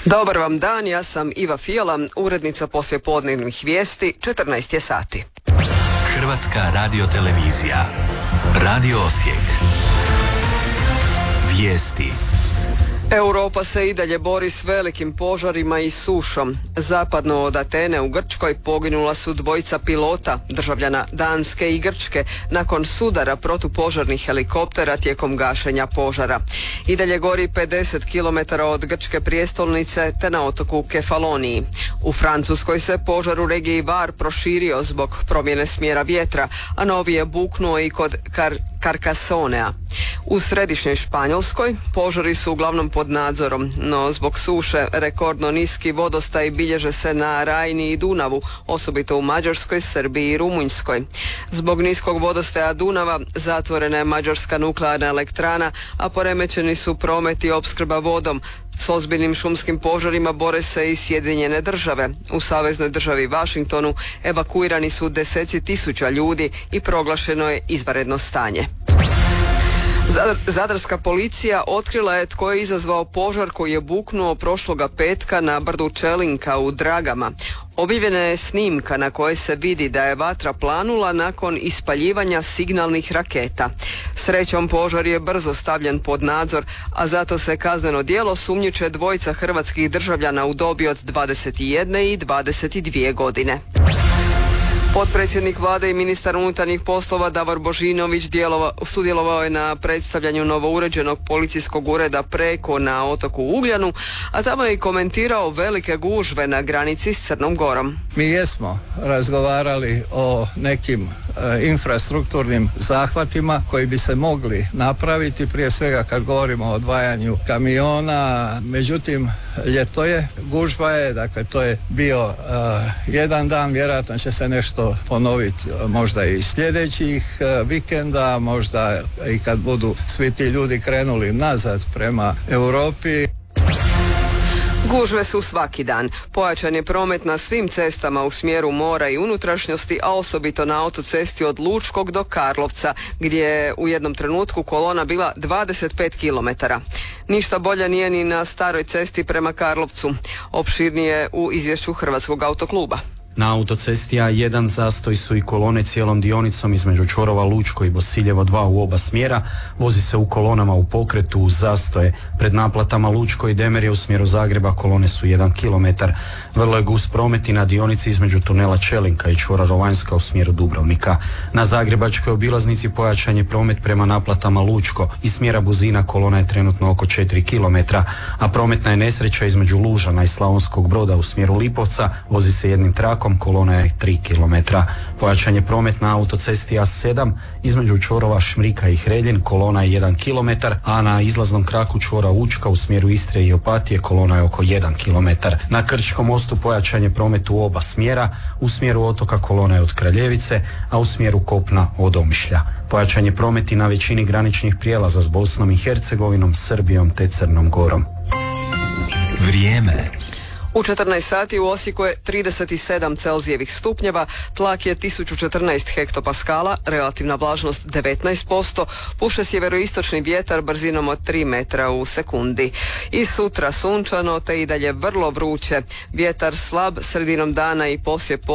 Dobar vam dan, ja sam Iva Fijala, urednica poslijepodnevnih vijesti, 14 je sati. Hrvatska radiotelevizija, Radio Osijek, vijesti. Europa se i dalje bori s velikim požarima i sušom. Zapadno od Atene u Grčkoj poginula su dvojica pilota, državljana Danske i Grčke, nakon sudara protupožarnih helikoptera tijekom gašenja požara. I dalje gori 50 km od grčke prijestolnice te na otoku Kefaloniji. U Francuskoj se požar u regiji Var proširio zbog promjene smjera vjetra, a novi je buknuo i kod Carcassonea. U središnjoj Španjolskoj požari su uglavnom pod nadzorom, no zbog suše rekordno niski vodostaj bilježe se na Rajni i Dunavu, osobito u Mađarskoj, Srbiji i Rumunjskoj. Zbog niskog vodostaja Dunava zatvorena je mađarska nuklearna elektrana, a poremećeni su promet i opskrba vodom. S ozbiljnim šumskim požarima bore se i Sjedinjene države. U saveznoj državi Washingtonu evakuirani su deseci tisuća ljudi i proglašeno je izvanredno stanje. Zadarska policija otkrila je tko je izazvao požar koji je buknuo prošloga petka na brdu Čelinka u Dragama. Objavljena je snimka na kojoj se vidi da je vatra planula nakon ispaljivanja signalnih raketa. Srećom požar je brzo stavljen pod nadzor, a zato se kazneno djelo sumnjiče dvojica hrvatskih državljana u dobi od 21 i 22 godine. Potpredsjednik vlade i ministar unutarnjih poslova Davor Božinović sudjelovao je na predstavljanju novouređenog policijskog ureda Preko na otoku Ugljanu, a tamo je i komentirao velike gužve na granici s Crnom Gorom. Mi jesmo razgovarali o nekim infrastrukturnim zahvatima koji bi se mogli napraviti, prije svega kad govorimo o odvajanju kamiona, međutim ljeto je, gužva je, dakle to je bio jedan dan, vjerojatno će se nešto ponoviti možda i sljedećih vikenda, možda i kad budu svi ti ljudi krenuli nazad prema Europi. Gužve su svaki dan. Pojačan je promet na svim cestama u smjeru mora i unutrašnjosti, a osobito na autocesti od Lučkog do Karlovca, gdje je u jednom trenutku kolona bila 25 km. Ništa bolje nije ni na staroj cesti prema Karlovcu. Opširnije u izvješću Hrvatskog autokluba. Na autocesti A1 zastoj su i kolone cijelom dionicom između čvorova Lučko i Bosiljevo 2 u oba smjera. Vozi se u kolonama u pokretu uz zastoje. Pred naplatama Lučko i Demerje u smjeru Zagreba kolone su 1 km. Vrlo je gust promet i na dionici između tunela Čelinka i čvora Rovanjska u smjeru Dubrovnika. Na zagrebačkoj obilaznici pojačan je promet prema naplatama Lučko. Iz smjera Buzina kolona je trenutno oko 4 km, a prometna je nesreća između Lužana i Slavonskog Broda u smjeru Lipovca. Vozi se jednim trakom, kolona je 3 km. Pojačan je promet na autocesti A7 između čvorova Šmrika i Hreljin, kolona je 1 km, a na izlaznom kraku čvora Učka u smjeru Istre i Opatije kolona je oko 1 km. Na Krčkom mostu pojačan je promet u oba smjera, u smjeru otoka kolona je od Kraljevice, a u smjeru kopna od Omišlja. Pojačan je promet i na većini graničnih prijelaza s Bosnom i Hercegovinom, Srbijom te Crnom Gorom. Vrijeme. U 14 sati u Osijeku je 37 Celzijevih stupnjeva, tlak je 1014 hektopaskala, relativna vlažnost 19%, puše sjeveroistočni vjetar brzinom od 3 metra u sekundi. I sutra sunčano te i dalje vrlo vruće, vjetar slab sredinom dana i poslije